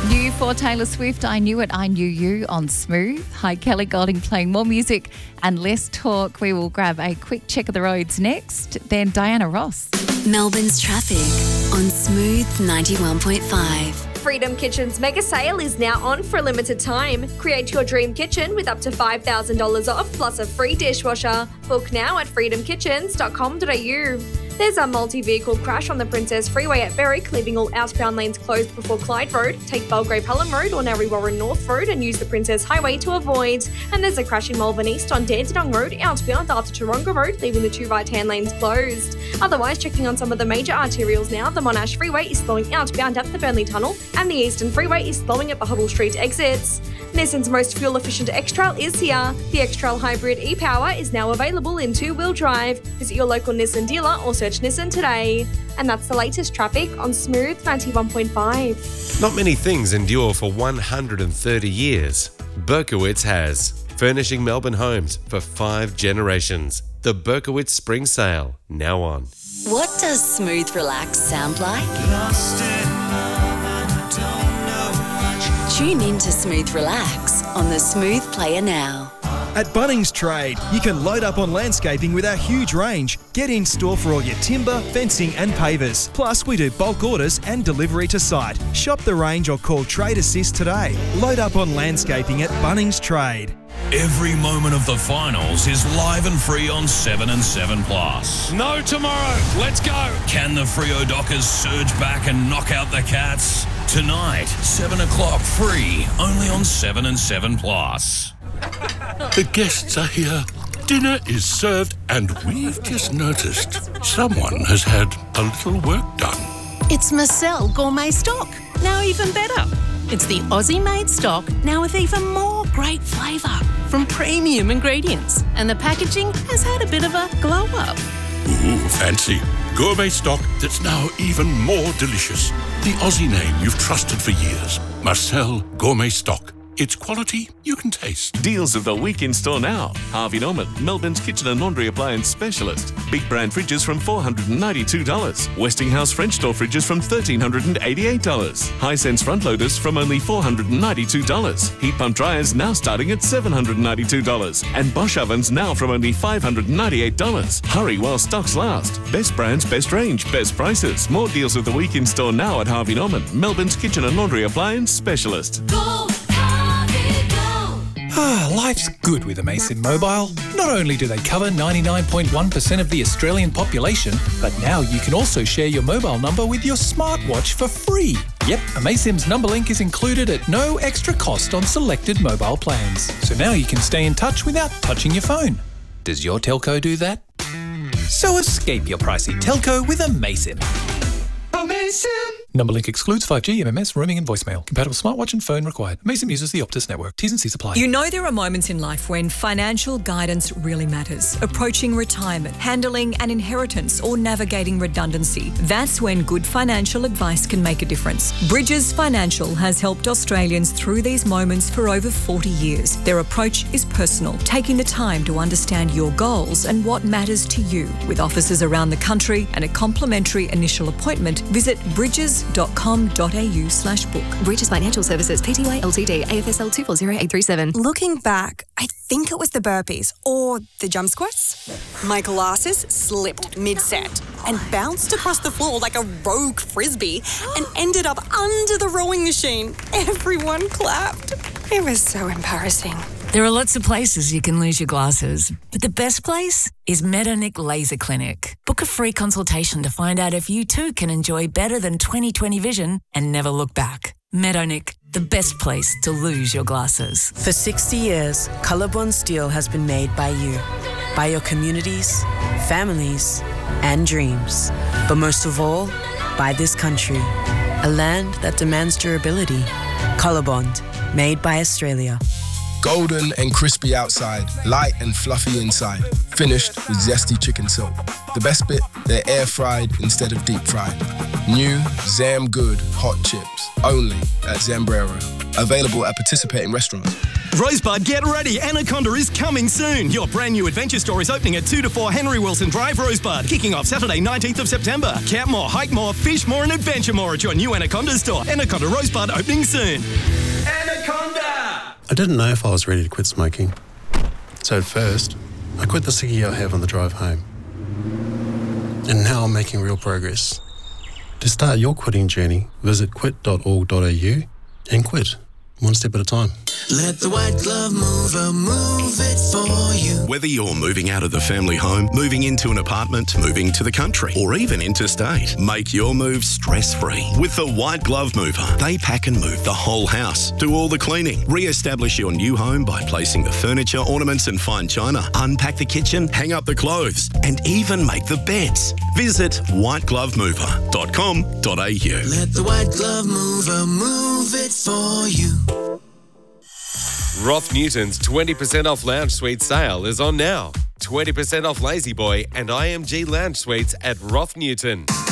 New for Taylor Swift, I Knew It, I Knew You on Smooth. Hi, Kelly Golding playing more music and less talk. We will grab a quick check of the roads next. Then Diana Ross. Melbourne's traffic on Smooth 91.5. Freedom Kitchen's mega sale is now on for a limited time. Create your dream kitchen with up to $5,000 off plus a free dishwasher. Book now at freedomkitchens.com.au. There's a multi-vehicle crash on the Princess Freeway at Berwick, leaving all outbound lanes closed before Clyde Road. Take Belgrave Hallam Road or Narre Warren North Road and use the Princess Highway to avoid. And there's a crash in Malvern East on Dandenong Road, outbound after Taronga Road, leaving the two right-hand lanes closed. Otherwise, checking on some of the major arterials now, the Monash Freeway is slowing outbound at the Burnley Tunnel, and the Eastern Freeway is slowing at the Huddle Street exits. Nissan's most fuel-efficient X-Trail is here. The X-Trail Hybrid e-Power is now available in two-wheel drive. Visit your local Nissan dealer or search Nissan today. And that's the latest traffic on Smooth 91.5. Not many things endure for 130 years. Berkowitz has. Furnishing Melbourne homes for 5 generations. The Berkowitz Spring Sale, now on. What does Smooth Relax sound like? Tune in to Smooth Relax on the Smooth Player now. At Bunnings Trade, you can load up on landscaping with our huge range. Get in store for all your timber, fencing and pavers. Plus, we do bulk orders and delivery to site. Shop the range or call Trade Assist today. Load up on landscaping at Bunnings Trade. Every moment of the finals is live and free on 7 and 7 Plus. No tomorrow. Let's go. Can the Freo Dockers surge back and knock out the Cats? Tonight, 7 o'clock, free, only on 7 and 7 Plus. The guests are here. Dinner is served, and we've just noticed someone has had a little work done. It's Marcel Gourmet Stock, now even better. It's the Aussie-made stock, now with even more great flavour from premium ingredients. And the packaging has had a bit of a glow-up. Ooh, fancy. Gourmet stock that's now even more delicious. The Aussie name you've trusted for years. Marcel Gourmet Stock. It's quality you can taste. Deals of the week in store now. Harvey Norman, Melbourne's kitchen and laundry appliance specialist. Big brand fridges from $492. Westinghouse French door fridges from $1,388. Hisense front loaders from only $492. Heat pump dryers now starting at $792. And Bosch ovens now from only $598. Hurry while stocks last. Best brands, best range, best prices. More deals of the week in store now at Harvey Norman, Melbourne's kitchen and laundry appliance specialist. Go! Life's good with Amaysim Mobile. Not only do they cover 99.1% of the Australian population, but now you can also share your mobile number with your smartwatch for free. Yep, Amaysim's number link is included at no extra cost on selected mobile plans. So now you can stay in touch without touching your phone. Does your telco do that? So escape your pricey telco with Amaysim. Amaysim! Number link excludes 5G, MMS, roaming and voicemail. Compatible smartwatch and phone required. Amaysim uses the Optus network. T's and C's apply. You know there are moments in life when financial guidance really matters. Approaching retirement, handling an inheritance or navigating redundancy. That's when good financial advice can make a difference. Bridges Financial has helped Australians through these moments for over 40 years. Their approach is personal, taking the time to understand your goals and what matters to you. With offices around the country and a complimentary initial appointment, visit bridges.com.au/book. Bridges Financial Services, Pty Ltd, AFSL 240837. Looking back, I think it was the burpees or the jump squats. My glasses slipped mid-set and bounced across the floor like a rogue frisbee and ended up under the rowing machine. Everyone clapped. It was so embarrassing. There are lots of places you can lose your glasses, but the best place is Medonic Laser Clinic. Book a free consultation to find out if you too can enjoy better than 20/20 vision and never look back. Medonic, the best place to lose your glasses. For 60 years, Colorbond Steel has been made by you, by your communities, families, and dreams. But most of all, by this country, a land that demands durability. Colorbond, made by Australia. Golden and crispy outside, light and fluffy inside. Finished with zesty chicken soap. The best bit, they're air fried instead of deep fried. New Zam Good hot chips, only at Zambrero. Available at participating restaurants. Rosebud, get ready. Anaconda is coming soon. Your brand new adventure store is opening at 2 to 4 Henry Wilson Drive, Rosebud. Kicking off Saturday, 19th of September. Camp more, hike more, fish more and adventure more at your new Anaconda store. Anaconda Rosebud opening soon. Anaconda! I didn't know if I was ready to quit smoking. So at first, I quit the ciggy I have on the drive home. And now I'm making real progress. To start your quitting journey, visit quit.org.au and quit, one step at a time. Let the White Glove Mover move it for you. Whether you're moving out of the family home, moving into an apartment, moving to the country, or even interstate, make your move stress-free with the White Glove Mover. They pack and move the whole house, do all the cleaning, re-establish your new home by placing the furniture, ornaments and fine china, unpack the kitchen, hang up the clothes, and even make the beds. Visit whiteglovemover.com.au. Let the White Glove Mover move it for you. Roth Newton's 20% off lounge suite sale is on now. 20% off Lazy Boy and IMG lounge suites at Roth Newton.